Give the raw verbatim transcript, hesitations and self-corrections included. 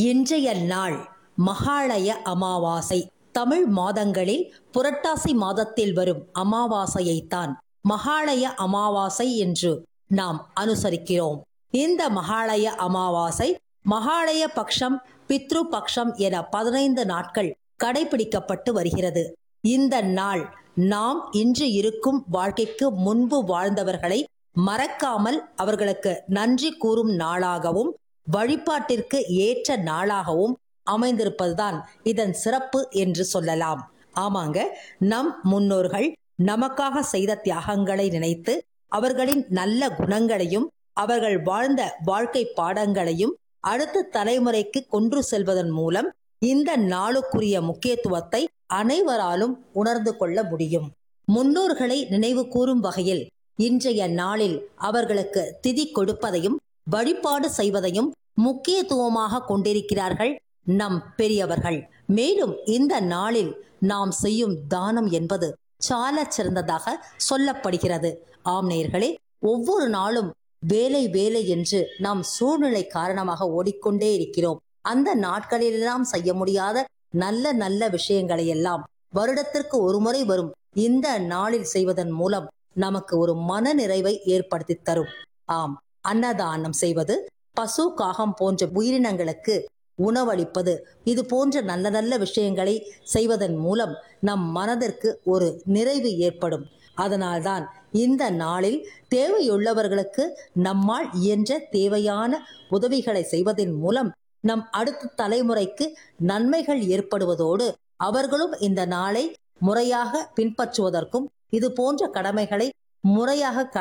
இன்றைய நாள் மகாளய அமாவாசை. தமிழ் மாதங்களில் புரட்டாசி மாதத்தில் வரும் அமாவாசையைத்தான் மகாளய அமாவாசை என்று நாம் அனுசரிக்கிறோம். இந்த மகாளய அமாவாசை மகாளய பக்ஷம், பித்ரு பக்ஷம் என பதினைந்து நாட்கள் கடைபிடிக்கப்பட்டு வருகிறது. இந்த நாள் நாம் இன்று இருக்கும் வாழ்க்கைக்கு முன்பு வாழ்ந்தவர்களை மறக்காமல் அவர்களுக்கு நன்றி கூறும் நாளாகவும் வழிபாட்டிற்கு ஏற்ற நாளாகவும் அமைந்திருப்பதுதான் இதன் சிறப்பு என்று சொல்லலாம். ஆமாங்க, நம் முன்னோர்கள் நமக்காக செய்த தியாகங்களை நினைத்து அவர்களின் நல்ல குணங்களையும் அவர்கள் வாழ்ந்த வாழ்க்கை பாடங்களையும் அடுத்த தலைமுறைக்கு கொண்டு செல்வதன் மூலம் இந்த நாளுக்குரிய முக்கியத்துவத்தை அனைவராலும் உணர்ந்து கொள்ள முடியும். முன்னோர்களை நினைவு கூறும் வகையில் இன்றைய நாளில் அவர்களுக்கு திதி கொடுப்பதையும் வழிபாடு செய்வதையும் முக்கியத்துவமாக கொண்டிருக்கிறார்கள் நம் பெரியவர்கள். மேலும் இந்த நாளில் நாம் செய்யும் தானம் என்பது சால சிறந்ததாக சொல்லப்படுகிறது. ஆம் நேயர்களே, ஒவ்வொரு நாளும் வேலை வேலை என்று நாம் சூழ்நிலை காரணமாக ஓடிக்கொண்டே இருக்கிறோம். அந்த நாட்களிலெல்லாம் செய்ய முடியாத நல்ல நல்ல விஷயங்களை எல்லாம் வருடத்திற்கு ஒரு முறை வரும் இந்த நாளில் செய்வதன் மூலம் நமக்கு ஒரு மன நிறைவை ஏற்படுத்தி தரும். ஆம், அன்னதானம் செய்வது, பசு காகம் போன்ற உயிரினங்களுக்கு உணவளிப்பது, இது போன்ற நல்ல நல்ல விஷயங்களை செய்வதன் மூலம் நம் மனதிற்கு ஒரு நிறைவு ஏற்படும். அதனால்தான் இந்த நாளில் தேவையுள்ளவர்களுக்கு நம்மால் இயன்ற தேவையான உதவிகளை செய்வதன் மூலம் நம் அடுத்த தலைமுறைக்கு நன்மைகள் ஏற்படுவதோடு அவர்களும் இந்த நாளை முறையாக பின்பற்றுவதற்கும் இது போன்ற கடமைகளை முறையாக